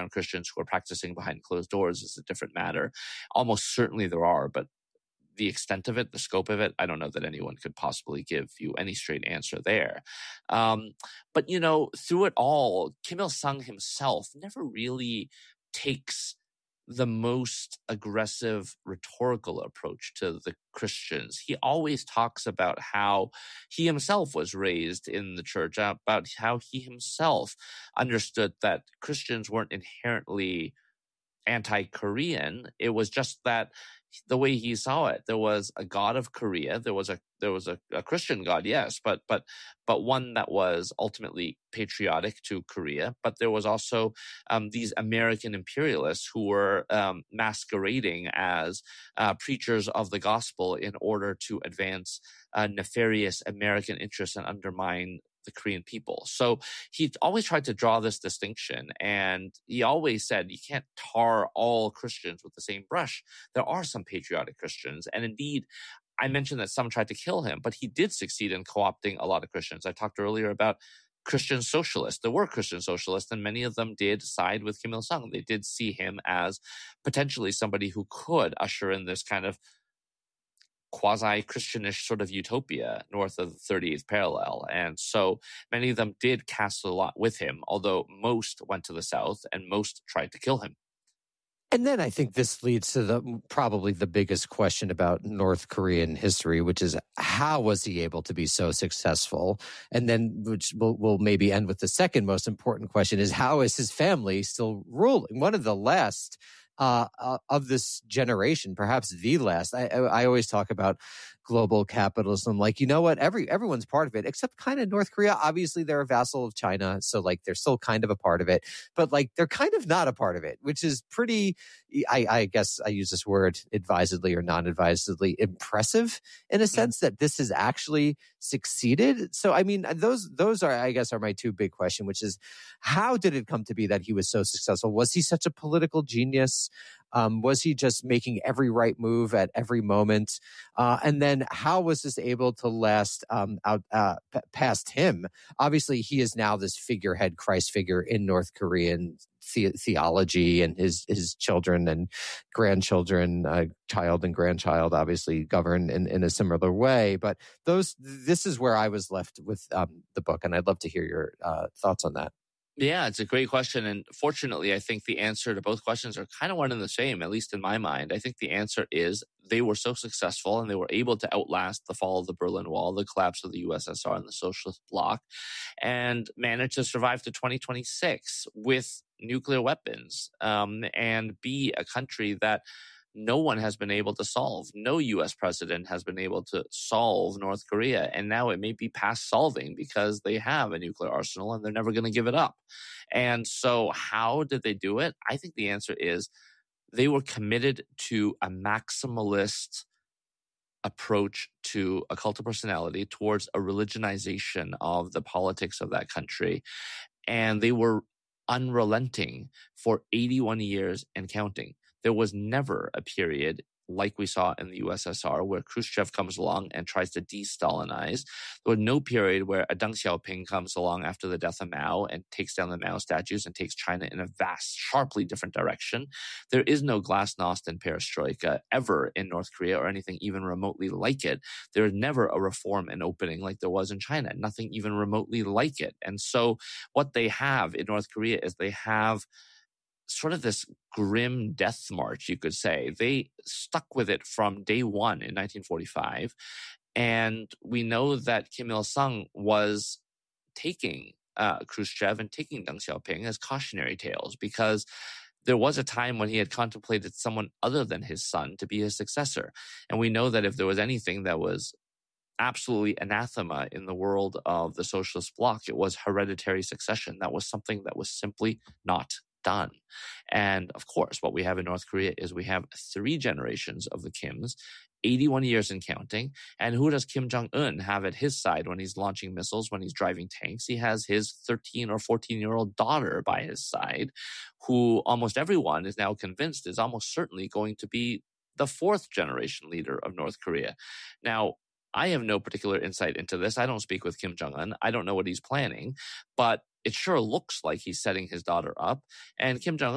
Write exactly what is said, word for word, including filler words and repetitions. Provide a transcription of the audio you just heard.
underground Christians who are practicing behind closed doors is a different matter. Almost certainly there are, but the extent of it, the scope of it, I don't know that anyone could possibly give you any straight answer there. Um, but, you know, through it all, Kim Il-sung himself never really takes the most aggressive rhetorical approach to the Christians. He always talks about how he himself was raised in the church, about how he himself understood that Christians weren't inherently anti-Korean. It was just that the way he saw it, there was a God of Korea. There was a there was a, a Christian God, yes, but but but one that was ultimately patriotic to Korea. But there was also um, these American imperialists who were um, masquerading as uh, preachers of the gospel in order to advance uh, nefarious American interests and undermine the Korean people. So he always tried to draw this distinction, and he always said you can't tar all Christians with the same brush. There are some patriotic Christians, and indeed, I mentioned that some tried to kill him, but he did succeed in co-opting a lot of Christians. I talked earlier about Christian socialists. There were Christian socialists, and many of them did side with Kim Il-sung. They did see him as potentially somebody who could usher in this kind of quasi-Christianish sort of utopia north of the thirty-eighth parallel. And so many of them did cast a lot with him, although most went to the south and most tried to kill him. And then I think this leads to the probably the biggest question about North Korean history, which is how was he able to be so successful? And then, which will, will maybe end with the second most important question, is how is his family still ruling? One of the last uh, uh, of this generation, perhaps the last. I, I, I always talk about global capitalism. Like, you know what? Every everyone's part of it, except kind of North Korea. Obviously, they're a vassal of China, so like they're still kind of a part of it. But like they're kind of not a part of it, which is pretty. I, I guess I use this word advisedly or non-advisedly, impressive in a sense that this has actually succeeded. So I mean, those those are I guess are my two big questions, which is how did it come to be that he was so successful? Was he such a political genius? Um, was he just making every right move at every moment? Uh, and then how was this able to last um, out uh, p- past him? Obviously, he is now this figurehead Christ figure in North Korean the- theology, and his his children and grandchildren, uh, child and grandchild, obviously govern in, in a similar way. But those this is where I was left with um, the book, and I'd love to hear your uh, thoughts on that. Yeah, it's a great question. And fortunately, I think the answer to both questions are kind of one and the same, at least in my mind. I think the answer is they were so successful and they were able to outlast the fall of the Berlin Wall, the collapse of the U S S R and the socialist bloc, and managed to survive to twenty twenty-six with nuclear weapons um, and be a country that no one has been able to solve. No U S president has been able to solve North Korea. And now it may be past solving because they have a nuclear arsenal and they're never going to give it up. And so how did they do it? I think the answer is they were committed to a maximalist approach to a cult of personality, towards a religionization of the politics of that country. And they were unrelenting for eighty-one years and counting. There was never a period like we saw in the U S S R where Khrushchev comes along and tries to de-Stalinize. There was no period where a Deng Xiaoping comes along after the death of Mao and takes down the Mao statues and takes China in a vast, sharply different direction. There is no glasnost and perestroika ever in North Korea or anything even remotely like it. There is never a reform and opening like there was in China, nothing even remotely like it. And so what they have in North Korea is they have sort of this grim death march, you could say. They stuck with it from day one in nineteen forty-five. And we know that Kim Il-sung was taking uh, Khrushchev and taking Deng Xiaoping as cautionary tales, because there was a time when he had contemplated someone other than his son to be his successor. And we know that if there was anything that was absolutely anathema in the world of the socialist bloc, it was hereditary succession. That was something that was simply not done. And of course, what we have in North Korea is we have three generations of the Kims, eighty-one years and counting. And who does Kim Jong-un have at his side when he's launching missiles, when he's driving tanks? He has his thirteen or fourteen-year-old daughter by his side, who almost everyone is now convinced is almost certainly going to be the fourth generation leader of North Korea. Now, I have no particular insight into this. I don't speak with Kim Jong-un. I don't know what he's planning, but it sure looks like he's setting his daughter up. And Kim Jong-un